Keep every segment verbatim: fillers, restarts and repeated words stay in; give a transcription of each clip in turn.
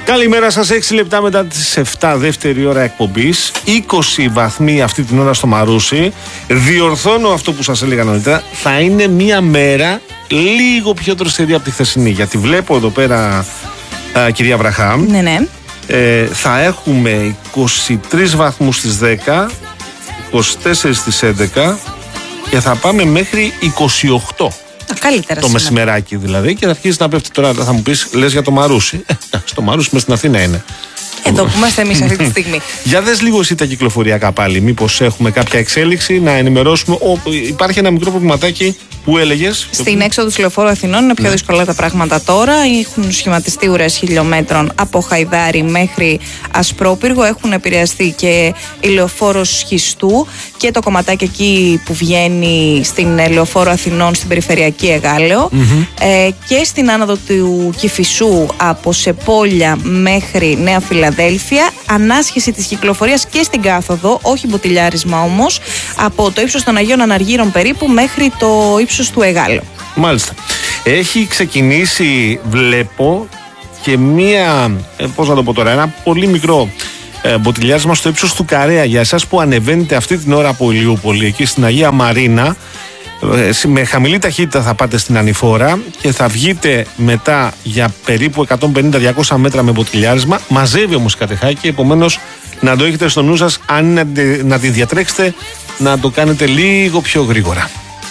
Καλημέρα σας, έξι λεπτά μετά τις επτά, δεύτερη ώρα εκπομπής. είκοσι βαθμοί αυτή την ώρα στο Μαρούσι. Διορθώνω αυτό που σας έλεγα νωρίτερα. Θα είναι μια μέρα λίγο πιο δροσερή από τη χθεσινή. Γιατί βλέπω εδώ πέρα, α, κυρία Βραχάμ, ναι, ναι. Ε, θα έχουμε είκοσι τρεις βαθμούς στις δέκα, είκοσι τέσσερις στις έντεκα και θα πάμε μέχρι είκοσι οκτώ. Καλύτερα το σήμερα. Μεσημεράκι δηλαδή, και θα αρχίσει να πέφτει τώρα. Θα μου πεις, λες για το Μαρούσι. Στο Μαρούσι μες στην Αθήνα είναι. Εδώ που είμαστε εμείς αυτή τη στιγμή. Για δες λίγο εσύ τα κυκλοφοριακά πάλι. Μήπως έχουμε κάποια εξέλιξη να ενημερώσουμε. Ο, υπάρχει ένα μικρό προβληματάκι που έλεγες. Στην έξοδο του Λεωφόρου Αθηνών είναι πιο ναι. δύσκολα τα πράγματα τώρα. Έχουν σχηματιστεί ουρές χιλιόμετρων από Χαϊδάρι μέχρι Ασπρόπυργο. Έχουν επηρεαστεί και η Λεωφόρος Σχιστού και το κομματάκι εκεί που βγαίνει στην Λεωφόρο Αθηνών στην περιφερειακή Εγάλεο. Mm-hmm. Ε, και στην άνοδο του Κηφισού από Σεπόλια μέχρι Νέα Φιλαδέλφια. Ανάσχεση της κυκλοφορίας και στην κάθοδο, όχι μποτιλιάρισμα όμως, από το ύψος των Αγίων Αναργύρων περίπου μέχρι το ύψος του Εγάλεου. Μάλιστα. Έχει ξεκινήσει, βλέπω, και μία, ε, πώς να το πω τώρα, ένα πολύ μικρό ε, μποτιλιάρισμα στο ύψος του Καρέα. Για εσάς που ανεβαίνετε αυτή την ώρα από Ηλιούπολη, εκεί στην Αγία Μαρίνα, με χαμηλή ταχύτητα θα πάτε στην Ανηφόρα και θα βγείτε μετά για περίπου εκατόν πενήντα με διακόσια μέτρα με μποτιλιάρισμα. Μαζεύει όμως κατεχάκι, επομένως να το έχετε στο νου σας. Αν είναι να τη διατρέξετε, να το κάνετε λίγο πιο γρήγορα.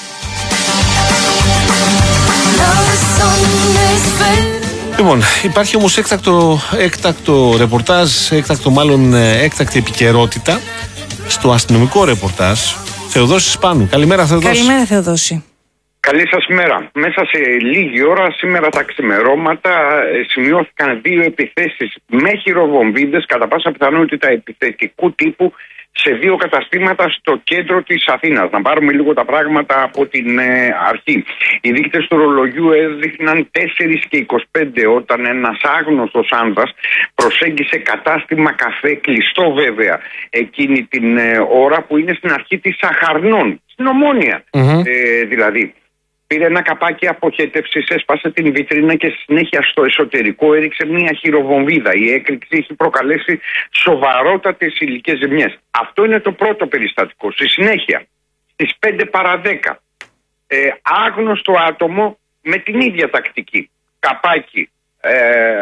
Λοιπόν, υπάρχει όμως έκτακτο, έκτακτο ρεπορτάζ, έκτακτο μάλλον έκτακτη επικαιρότητα στο αστυνομικό ρεπορτάζ. Θεοδόση Σπάνου. Καλημέρα, Θεοδόση. Καλημέρα, Θεοδόση. Καλή σας μέρα. Μέσα σε λίγη ώρα, σήμερα τα ξημερώματα, σημειώθηκαν δύο επιθέσεις με χειροβομβίδες, κατά πάσα πιθανότητα επιθετικού τύπου, σε δύο καταστήματα στο κέντρο της Αθήνας. Να πάρουμε λίγο τα πράγματα από την ε, αρχή. Οι δείκτες του ρολογιού έδειχναν τέσσερα και είκοσι πέντε όταν ένας άγνωστος άνδρας προσέγγισε κατάστημα καφέ, κλειστό βέβαια εκείνη την ε, ώρα, που είναι στην αρχή της Σαχαρνών, στην Ομόνια mm-hmm. ε, δηλαδή. Πήρε ένα καπάκι αποχέτευσης, έσπασε την βιτρίνα και στη συνέχεια στο εσωτερικό έριξε μια χειροβομβίδα. Η έκρηξη έχει προκαλέσει σοβαρότατες υλικές ζημιές. Αυτό είναι το πρώτο περιστατικό. Στη συνέχεια, στις πέντε παρά δέκα, ε, άγνωστο άτομο με την ίδια τακτική, καπάκι ε,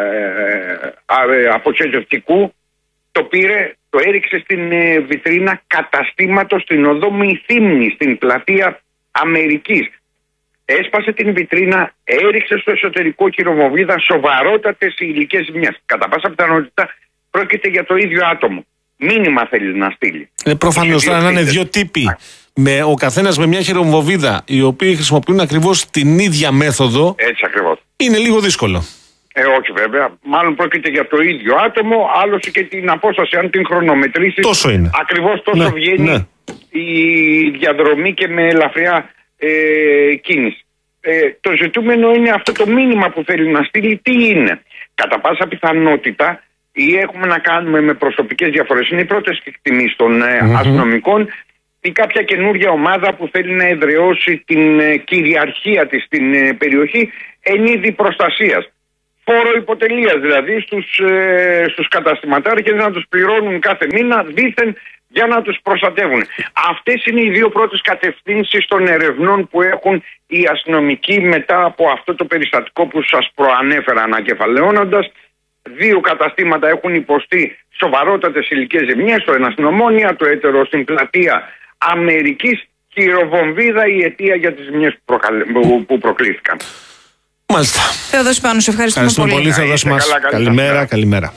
ε, αποχέτευτικού, το πήρε, το έριξε στην ε, βιτρίνα καταστήματος στην οδό Μυθύμνη, στην πλατεία Αμερικής. Έσπασε την βιτρίνα, έριξε στο εσωτερικό χειροβομβίδα, σοβαρότατες υλικές ζημιές. Κατά πάσα πιθανότητα πρόκειται για το ίδιο άτομο. Μήνυμα θέλει να στείλει. Ε, προφανώς θα είναι δύο τύποι. Με, ο καθένας με μια χειροβομβίδα, οι οποίοι χρησιμοποιούν ακριβώς την ίδια μέθοδο. Έτσι ακριβώς. Είναι λίγο δύσκολο. Ε, όχι βέβαια. Μάλλον πρόκειται για το ίδιο άτομο, άλλωστε και την απόσταση, αν την χρονομετρήσεις. Τόσο είναι. Ακριβώς τόσο ναι, βγαίνει ναι. η διαδρομή και με ελαφριά Ε, κίνηση. Ε, το ζητούμενο είναι αυτό το μήνυμα που θέλει να στείλει, τι είναι. Κατά πάσα πιθανότητα ή έχουμε να κάνουμε με προσωπικές διαφορές, είναι οι πρώτες εκτιμήσεις των ε, mm-hmm. αστυνομικών, ή κάποια καινούργια ομάδα που θέλει να εδραιώσει την ε, κυριαρχία της στην ε, περιοχή εν είδη προστασίας. Φόρο υποτελείας δηλαδή στους, ε, στους καταστηματάρχες, να τους πληρώνουν κάθε μήνα δήθεν για να τους προστατεύουν. Αυτές είναι οι δύο πρώτες κατευθύνσεις των ερευνών που έχουν οι αστυνομικοί μετά από αυτό το περιστατικό που σας προανέφερα ανακεφαλαιώνοντας. Δύο καταστήματα έχουν υποστεί σοβαρότατες υλικές ζημιές, το ένα στην Ομόνια, το έτερο στην πλατεία Αμερικής. Χειροβομβίδα η αιτία για τις ζημιές που, προκαλε... που προκλήθηκαν. Μάλιστα. Θεοδόση Πάνου, σε ευχαριστούμε, ευχαριστούμε πολύ. πολύ Θεοδόση μας. Καλά, καλημέρα, καλημέρα.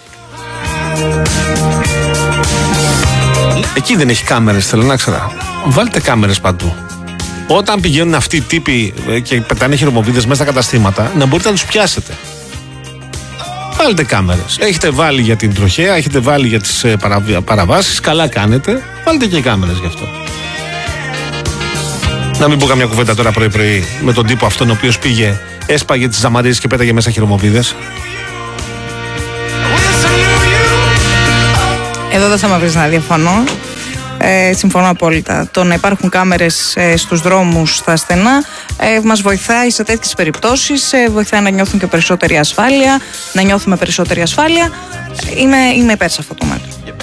Εκεί δεν έχει κάμερες, θέλω να ξέρω. Βάλτε κάμερες παντού. Όταν πηγαίνουν αυτοί οι τύποι και πετάνε χειροβομβίδες μέσα στα καταστήματα, να μπορείτε να τους πιάσετε. Βάλτε κάμερες. Έχετε βάλει για την τροχέα, έχετε βάλει για τις παραβάσεις. Καλά κάνετε. Βάλτε και κάμερες γι' αυτό. Να μην πω καμιά κουβέντα τώρα πρωί-πρωί με τον τύπο αυτόν ο οποίος πήγε, έσπαγε τις ζαμαρίες και πέταγε μέσα χειροβομβίδες. Εδώ δεν θα με βρεις να διαφωνώ. Ε, συμφωνώ απόλυτα. Το να υπάρχουν κάμερες ε, στους δρόμους στα στενά ε, μας βοηθάει σε τέτοιες περιπτώσεις, ε, βοηθάει να νιώθουν και περισσότερη ασφάλεια, να νιώθουμε περισσότερη ασφάλεια. Είμαι, είμαι υπέρ σε αυτό το μέτρο.